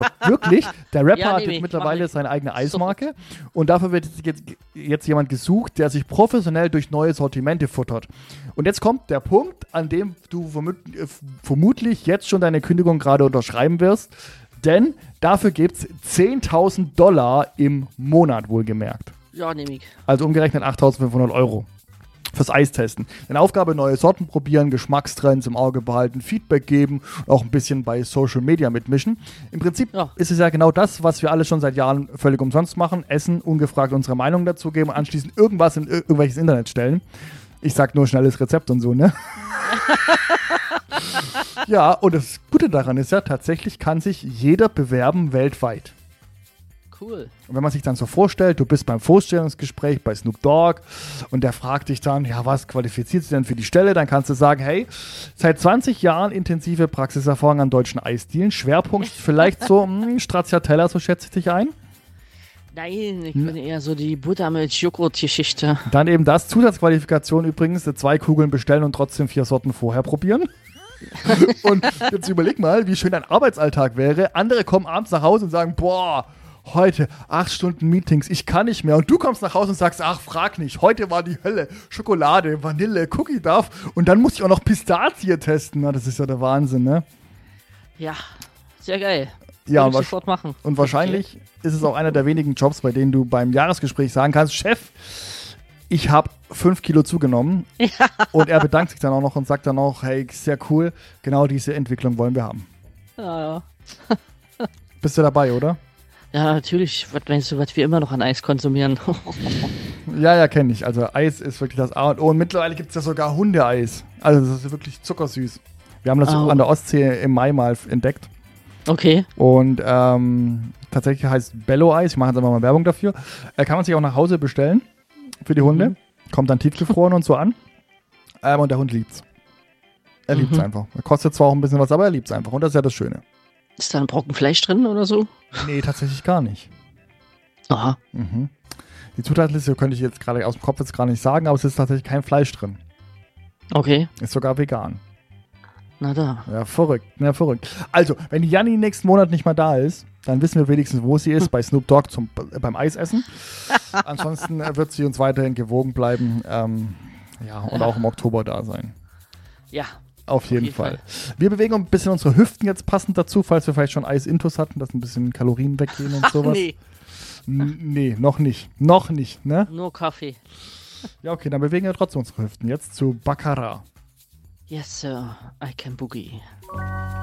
Wirklich, der Rapper Ja, hat nehme jetzt ich, mittlerweile mach ich. seine eigene Eismarke und dafür wird jetzt jemand gesucht, der sich professionell durch neue Sortimente futtert. Und jetzt kommt der Punkt, an dem du vermutlich jetzt schon deine Kündigung gerade unterschreiben wirst, denn dafür gibt es $10.000 im Monat, wohlgemerkt. Ja, nehme ich. Also umgerechnet 8.500 Euro fürs Eistesten. Deine Aufgabe, neue Sorten probieren, Geschmackstrends im Auge behalten, Feedback geben und auch ein bisschen bei Social Media mitmischen. Im Prinzip ist es ja genau das, was wir alle schon seit Jahren völlig umsonst machen. Essen, ungefragt unsere Meinung dazu geben und anschließend irgendwas in irgendwelches Internet stellen. Ich sag nur schnelles Rezept und so, ne? Ja, und das Gute daran ist ja, tatsächlich kann sich jeder bewerben weltweit. Cool. Und wenn man sich dann so vorstellt, du bist beim Vorstellungsgespräch bei Snoop Dogg und der fragt dich dann, ja, was qualifiziert sich denn für die Stelle? Dann kannst du sagen, hey, seit 20 Jahren intensive Praxiserfahrung an deutschen Eisdielen, Schwerpunkt vielleicht so Stracciatella, so schätze ich dich ein. Nein, ich bin eher so die Buttermilch-Joghurt-Geschichte. Dann eben das, Zusatzqualifikation übrigens, 2 Kugeln bestellen und trotzdem 4 Sorten vorher probieren. Und jetzt überleg mal, wie schön dein Arbeitsalltag wäre. Andere kommen abends nach Hause und sagen, boah, heute 8 Stunden Meetings, ich kann nicht mehr. Und du kommst nach Hause und sagst, ach, frag nicht, heute war die Hölle. Schokolade, Vanille, Cookie Duff und dann muss ich auch noch Pistazie testen. Na, das ist ja der Wahnsinn, ne? Ja, sehr geil. Ja, Würde ich sofort machen. Und wahrscheinlich ist es auch einer der wenigen Jobs, bei denen du beim Jahresgespräch sagen kannst, Chef, ich habe 5 Kilo zugenommen. Ja. Und er bedankt sich dann auch noch und sagt dann auch, hey, sehr cool, genau diese Entwicklung wollen wir haben. Ja. Bist du dabei, oder? Ja, natürlich. Was meinst du, was wir immer noch an Eis konsumieren? Ja, kenne ich. Also Eis ist wirklich das A und O. Und mittlerweile gibt es ja sogar Hundeeis. Also das ist wirklich zuckersüß. Wir haben das an der Ostsee im Mai mal entdeckt. Okay. Und tatsächlich heißt Bello-Eis. Ich mache jetzt einfach mal Werbung dafür. Kann man sich auch nach Hause bestellen für die Hunde. Kommt dann tiefgefroren und so an. Und der Hund liebt's. Er liebt's einfach. Er kostet zwar auch ein bisschen was, aber er liebt's einfach. Und das ist ja das Schöne. Ist da ein Brocken Fleisch drin oder so? Nee, tatsächlich gar nicht. Aha. Mhm. Die Zutatenliste könnte ich jetzt gerade aus dem Kopf jetzt gar nicht sagen, aber es ist tatsächlich kein Fleisch drin. Okay. Ist sogar vegan. Na da. Ja, verrückt. Ja, verrückt. Also, wenn die Janni nächsten Monat nicht mal da ist, dann wissen wir wenigstens, wo sie ist, bei Snoop Dogg beim Eisessen. Ansonsten wird sie uns weiterhin gewogen bleiben. Und auch im Oktober da sein. Ja. Auf jeden Fall. Wir bewegen ein bisschen unsere Hüften jetzt passend dazu, falls wir vielleicht schon Eis-Intus hatten, dass ein bisschen Kalorien weggehen und sowas. Nee. Nee, noch nicht. Noch nicht, ne? Nur Kaffee. Ja, okay, dann bewegen wir trotzdem unsere Hüften. Jetzt zu Baccarat. Yes, sir. I can boogie.